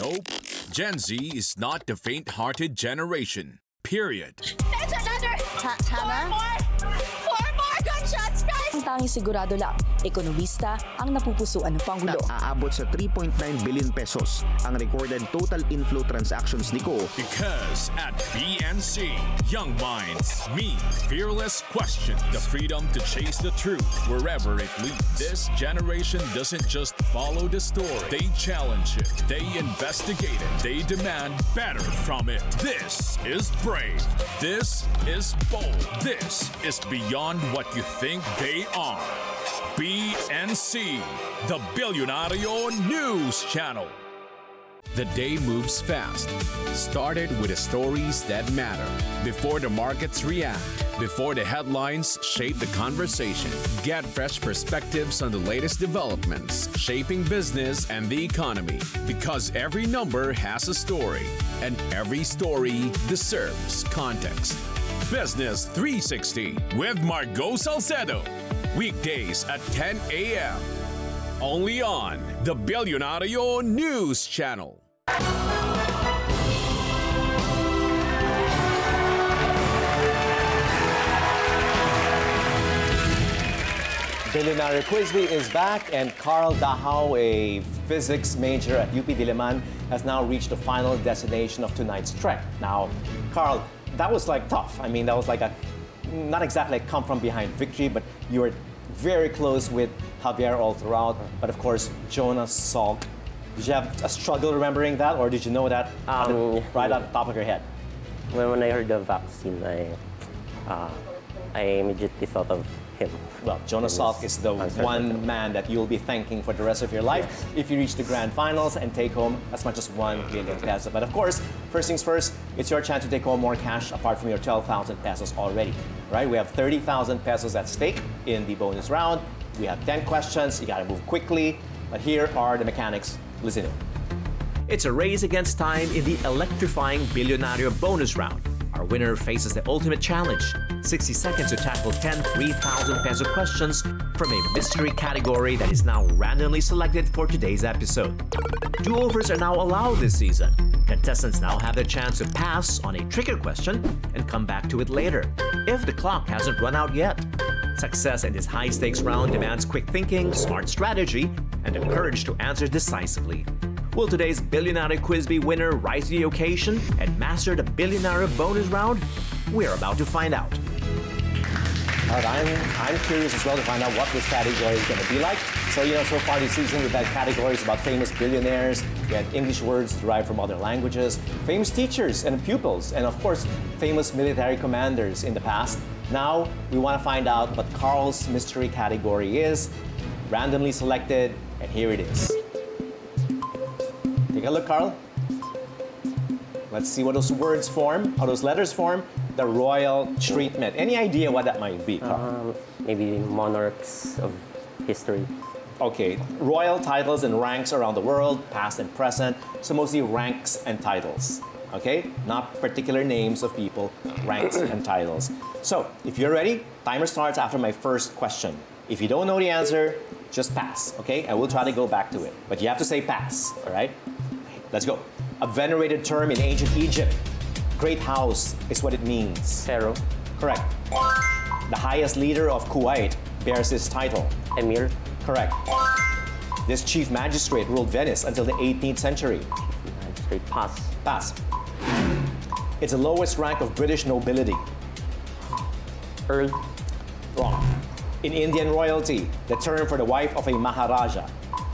Nope. Gen Z is not the faint-hearted generation. Period. There's another! Hannah? Four more gunshots, guys! Ang tanging sigurado lang, ekonomista ang napupusuan ng Pangulo. Aabot sa 3.9 billion pesos ang recorded total inflow transactions ni Ko. Because at BNC, young minds mean fearless question. The freedom to chase the truth wherever it leads. This generation doesn't just follow the story. They challenge it. They investigate it. They demand better from it. This is brave. This is bold. This is beyond what you think they are. BNC, the Billionario News Channel. The day moves fast. Started with the stories that matter. Before the markets react, before the headlines shape the conversation. Get fresh perspectives on the latest developments, shaping business and the economy. Because every number has a story, and every story deserves context. Business 360 with Margo Salcedo. Weekdays at 10 a.m. Only on the Billionario News Channel. Billionaire Quizbee is back, and Carl Dahao, a physics major at UP Diliman, has now reached the final destination of tonight's trek. Now, Carl, that was like tough. I mean, that was like a, not exactly a come from behind victory, but you were very close with Javier all throughout. But of course, Jonas Salk. Did you have a struggle remembering that, or did you know that right off the top of your head? When I heard the vaccine, I immediately thought of him. Well, Jonas Salk is the one man that you'll be thanking for the rest of your life if you reach the grand finals and take home as much as 1 billion pesos. But of course, first things first, it's your chance to take home more cash apart from your 12,000 pesos already. Right? We have 30,000 pesos at stake in the bonus round. We have 10 questions. You got to move quickly. But here are the mechanics. Listen in. It's a race against time in the electrifying Billionario bonus round. Our winner faces the ultimate challenge, 60 seconds to tackle 10 3,000 peso questions from a mystery category that is now randomly selected for today's episode. Do-overs are now allowed this season. Contestants now have the chance to pass on a trickier question and come back to it later, if the clock hasn't run out yet. Success in this high-stakes round demands quick thinking, smart strategy, and the courage to answer decisively. Will today's Billionaire Quizbee winner rise to the occasion and master the Billionaire bonus round? We're about to find out. All right, I'm curious as well to find out what this category is going to be like. So, so far this season we've had categories about famous billionaires, we had English words derived from other languages, famous teachers and pupils, and of course, famous military commanders in the past. Now, we want to find out what Carl's mystery category is, randomly selected, and here it is. Take a look, Carl. Let's see what those words form, how those letters form. The royal treatment. Any idea what that might be, Carl? Maybe monarchs of history. Okay, royal titles and ranks around the world, past and present. So mostly ranks and titles. Okay, not particular names of people, ranks and titles. So, if you're ready, timer starts after my first question. If you don't know the answer, just pass, okay? I will try to go back to it. But you have to say pass, all right? Let's go. A venerated term in ancient Egypt. Great house is what it means. Pharaoh. Correct. The highest leader of Kuwait bears this title. Emir. Correct. This chief magistrate ruled Venice until the 18th century. Magistrate. Pass. Pass. It's the lowest rank of British nobility. Earl. Wrong. In Indian royalty, the term for the wife of a Maharaja.